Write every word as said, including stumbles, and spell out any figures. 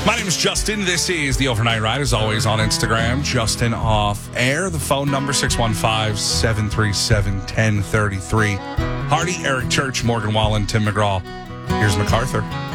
My name is Justin. This is the Overnight Ride, as always, on Instagram. Justin Off Air. The phone number, six one five, seven three seven, one zero three three. Hardy, Eric Church, Morgan Wallen, Tim McGraw. Here's MacArthur.